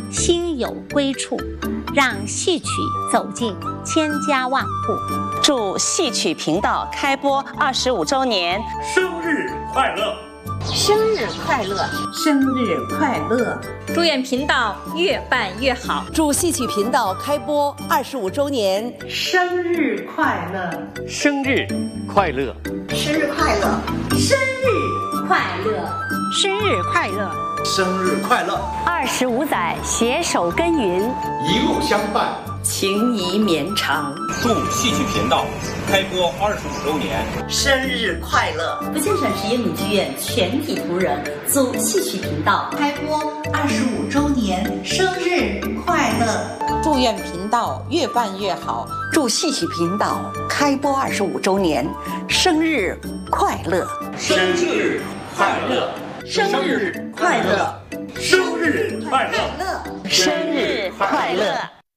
心有归处，让戏曲走进千家万户。 祝戏曲频道开播25周年生日快乐！ 生日快乐！ 生日快乐！ 祝愿频道越办越好！ 祝戏曲频道开播25周年生日快乐！ 生日快乐！ 生日快乐！ 生日快乐！生日快乐！ 生日快乐 ！25载携手耕耘， 一路相伴， 情谊绵长。 祝戏曲频道开播25周年生日快乐！ 福建省实验女剧院全体同仁祝戏曲频道开播25周年生日快乐！ 祝愿频道越办越好！ 祝戏曲频道开播25周年生日快乐！ 生日快乐！ 生日快乐！ 生日快乐！ 生日快乐！